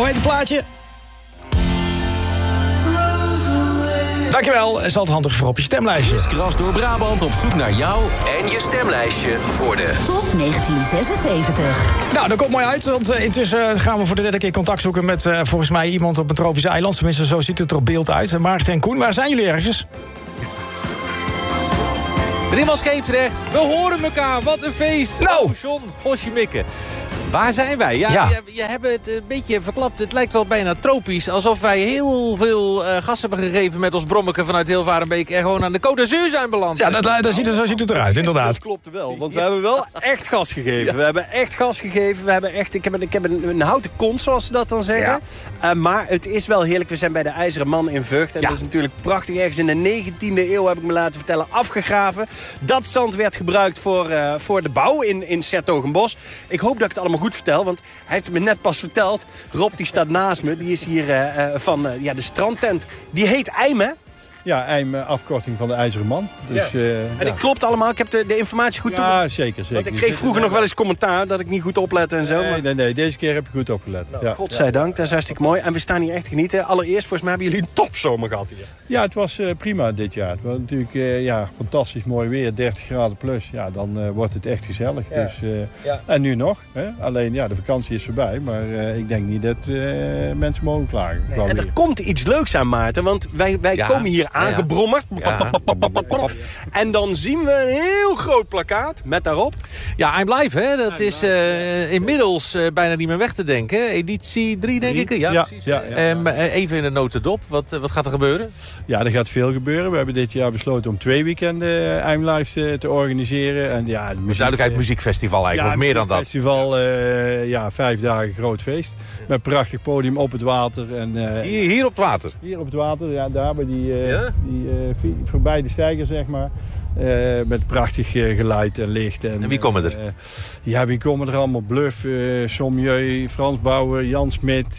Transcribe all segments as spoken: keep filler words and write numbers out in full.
heet het plaatje? Dankjewel, is altijd handig voor op je stemlijstje. Kras door Brabant op zoek naar jou en je stemlijstje voor de Top negentien zesenzeventig. Nou, dat komt mooi uit, want uh, intussen gaan we voor de derde keer contact zoeken met uh, volgens mij iemand op een tropisch eiland. Tenminste, zo ziet het er op beeld uit. Maarten en Koen, waar zijn jullie ergens? Driemaal Scheepsrecht, we horen elkaar, wat een feest. Nou. Oh, John, Gosje Mikke. Waar zijn wij? Ja, Ja. Je, je hebt het een beetje verklapt. Het lijkt wel bijna tropisch. Alsof wij heel veel uh, gas hebben gegeven met ons brommeke vanuit Hilvarenbeek en gewoon aan de Côte d'Azur zijn beland. Ja, dat, dat ziet er, zo ziet het eruit, inderdaad. Dat klopt wel, want we hebben wel echt gas gegeven. We hebben echt gas gegeven. We hebben echt, ik heb, een, ik heb een, een houten kont, zoals ze dat dan zeggen. Ja. Uh, maar het is wel heerlijk. We zijn bij de IJzeren Man in Vught. En Ja. dat is natuurlijk prachtig. Ergens in de negentiende eeuw, heb ik me laten vertellen, afgegraven. Dat zand werd gebruikt voor, uh, voor de bouw in, in 's-Hertogenbosch. Ik hoop dat ik het allemaal goed vertel, want hij heeft het me net pas verteld. Rob, die staat naast me. Die is hier uh, uh, van uh, ja, de strandtent. Die heet Eim, hè? Ja, Eim, uh, afkorting van de IJzeren Man. Dus, Ja. uh, En ja. het klopt allemaal. Ik heb de, de informatie goed Ja, toe. zeker, zeker. Want ik kreeg vroeger nog wel eens commentaar dat ik niet goed oplette en zo. Nee, Maar... nee, nee, deze keer heb ik goed opgelet. ja. Godzijdank, dat is hartstikke mooi. En we staan hier echt te genieten. Allereerst, volgens mij hebben jullie een topzomer gehad hier. Ja, het was uh, prima dit jaar. Het was natuurlijk uh, ja, fantastisch mooi weer, dertig graden plus. Ja, dan uh, wordt het echt gezellig. Ja. Dus, uh, Ja. En nu nog. Hè? Alleen, ja, de vakantie is voorbij. Maar uh, ik denk niet dat uh, mensen mogen klagen. Nee, qua en er weer. komt iets leuks aan, Maarten. Want wij, wij Ja. komen hier aangebrommerd. Ja. En dan zien we een heel groot plakkaat met daarop. Ja, I'm Live, hè. Dat is uh, inmiddels uh, bijna niet meer weg te denken. Editie drie, denk ik. Ja, Ja, precies. ja, ja. Um, uh, even in de notendop. Wat, uh, wat gaat er gebeuren? Ja, er gaat veel gebeuren. We hebben dit jaar besloten om twee weekenden I'm Live te, te organiseren. En, ja, de muziek, Duidelijkheid, muziekfestival eigenlijk. of meer dan dat. festival, uh, ja, vijf dagen groot feest. Met een prachtig podium op het water. En, uh, Hier, hier op het water. Hier op het water, ja, daar bij die, uh, Ja? die uh, vi- voorbij de steiger, zeg maar. Uh, met prachtig uh, geluid en licht. En, En wie komen er? Uh, ja, wie komen er allemaal? Bluff, uh, Sommieu, Frans Bauer, Jan Smit.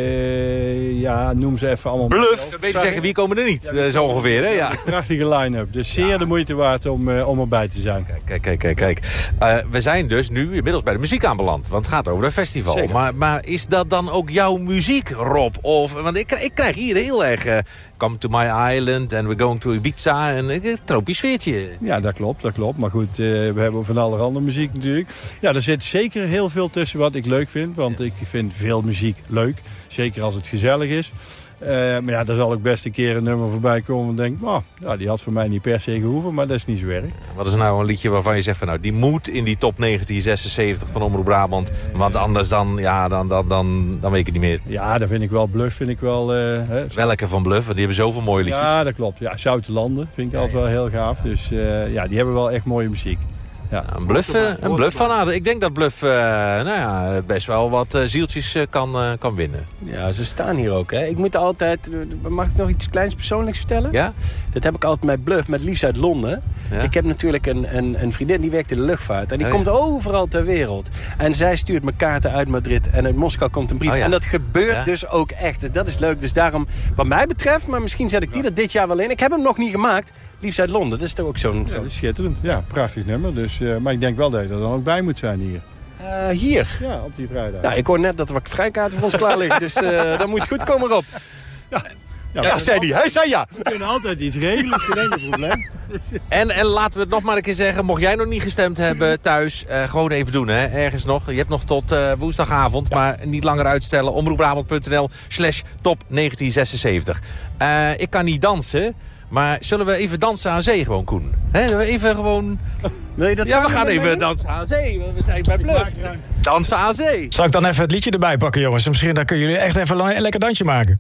Uh, ja, noem ze even allemaal. Bluff. Dat weet je zeggen, wie komen er niet? Uh, zo ongeveer, hè? Ja. Prachtige line-up. Dus zeer de moeite waard om, uh, om erbij te zijn. Kijk, kijk, kijk, kijk. Uh, we zijn dus nu inmiddels bij de muziek aanbeland. Want het gaat over een festival. Zeker. Maar, maar is dat dan ook jouw muziek, Rob? Of, want ik, ik krijg hier heel erg... Uh, Come to my island and we're going to Ibiza. En een tropisch sfeertje. Ja, dat klopt, dat klopt. Maar goed, uh, we hebben van allerhande muziek natuurlijk. Ja, er zit zeker heel veel tussen wat ik leuk vind. Want ik vind veel muziek leuk. Zeker als het gezellig is. Uh, maar ja, daar zal ook best een keer een nummer voorbij komen en denk, oh, ja, die had voor mij niet per se gehoeven, maar dat is niet zo erg. Wat is nou een liedje waarvan je zegt van nou, die moet in die top negentien zesenzeventig van Omroep Brabant. Want anders dan, ja, dan, dan, dan, dan weet ik het niet meer. Ja, dat vind ik wel, Bluff vind ik wel. Uh, hè. Welke van Bluff? Want die hebben zoveel mooie liedjes. Ja, dat klopt. Ja, Zoute Landen vind ik altijd wel heel gaaf. Dus uh, ja, die hebben wel echt mooie muziek. Ja. Nou, een bluff, uh, een bluff van Aden. Ik denk dat Bluff uh, nou ja, best wel wat uh, zieltjes uh, kan, uh, kan winnen. Ja, ze staan hier ook, hè. Ik moet altijd... Mag ik nog iets kleins persoonlijks vertellen? Ja? Dat heb ik altijd met Bluff, met Liefst uit Londen. Ja? Ik heb natuurlijk een, een, een vriendin die werkt in de luchtvaart. En die Oh, komt ja. overal ter wereld. En zij stuurt me kaarten uit Madrid. En uit Moskou komt een brief. Oh, ja. En dat gebeurt Ja? dus ook echt. Dat is leuk. Dus daarom, wat mij betreft... Maar misschien zet ik die er dit jaar wel in. Ik heb hem nog niet gemaakt. Liefst uit Londen. Dat is toch ook zo'n... Ja, Zo. dat is schitterend. Ja, prachtig nummer. Dus, uh, maar ik denk wel dat je er dan ook bij moet zijn hier. Uh, hier. Ja, op die vrijdag. Nou, ik hoor net dat er wat vrijkaarten voor ons klaar liggen. Dus uh, dan moet het goed komen, Rob. Ja, Ja, we zei hij. Hij zei ja. We kunnen altijd iets regelen, geen enkel probleem. En, en laten we het nog maar een keer zeggen. Mocht jij nog niet gestemd hebben thuis, uh, gewoon even doen. Hè? Ergens nog. Je hebt nog tot uh, woensdagavond. Ja. Maar niet langer uitstellen. omroepbrabant.nl slash top negentien zesenzeventig. Uh, ik kan niet dansen. Maar zullen we even dansen aan zee gewoon, Koen? Hè, zullen we even gewoon... Wil je dat Ja, we samen gaan met mij even doen? dansen aan zee. Want we zijn bij Bluff. Dansen aan zee. Zal ik dan even het liedje erbij pakken, jongens? Misschien dan kunnen jullie echt even een lekker dansje maken.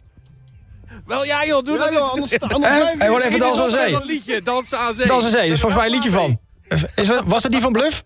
Wel, ja joh, doe Ja, dat joh, eens. anders- anders Hè? blijven Hey, gewoon we- even dansen aan zee. Dat liedje, dansen aan zee. Dansen aan zee, dat is volgens mij een liedje van. Is, was het die van Bluff?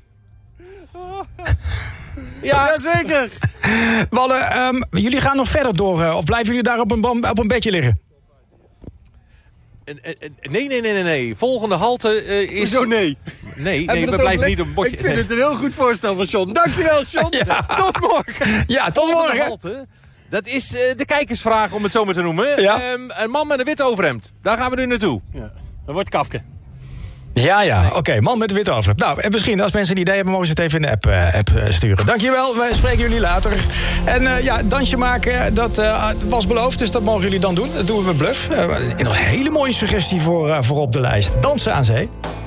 Ja, Jazeker. Wallen, um, jullie gaan nog verder door, uh, of blijven jullie daar op een, bam- op een bedje liggen? nee, nee, nee, nee, nee. Volgende halte uh, is... Zo nee. Nee, nee, we blijven niet op een bordje. Ik vind het een heel goed voorstel van John. Dankjewel, John. Ja. Tot morgen. Ja, tot Volgende morgen. halte, dat is uh, de kijkersvraag, om het zo maar te noemen. Ja. Um, een man met een wit overhemd. Daar gaan we nu naartoe. Ja. Dat wordt Kafke. Ja, ja, oké. Okay, man met de witte overhemd. Nou, en misschien als mensen een idee hebben, mogen ze het even in de app, uh, app uh, sturen. Dankjewel, wij spreken jullie later. En uh, ja, dansje maken, dat uh, was beloofd, dus dat mogen jullie dan doen. Dat doen we met Bluff. Uh, een hele mooie suggestie voor, uh, voor op de lijst. Dansen aan zee.